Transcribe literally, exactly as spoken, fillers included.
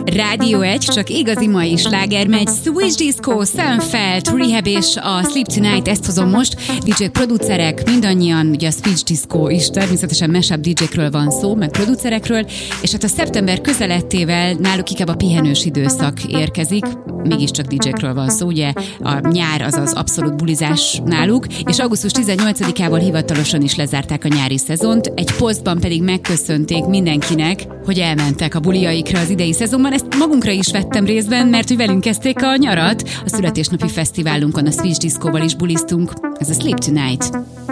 Rádió egy, csak igazi mai sláger megy. Switch Disco, Sunfelt, Rehab és a Sleep Tonight, ezt hozom most. dé dzsé producerek, mindannyian, ugye a Switch Disco is, természetesen mashup dé dzsékről van szó, meg producerekről, és hát a szeptember közelettével náluk inkább a pihenős időszak érkezik, mégiscsak dé dzsékről van szó, ugye a nyár az az abszolút bulizás náluk, és augusztus tizennyolcadikával hivatalosan is lezárták a nyári szezont, egy posztban pedig megköszönték mindenkinek, hogy elmentek a buliaikra az idei szezonban. Ezt magunkra is vettem részben, mert hogy velünk kezdték a nyarat. A születésnapi fesztiválunkon a Switch Discoval is buliztunk. Ez a Sleep Tonight.